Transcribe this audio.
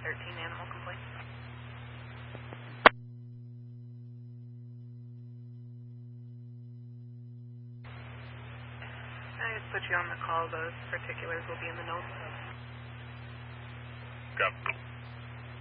animal complaint. I just put you on the call. Those particulars will be in the notes. Copy.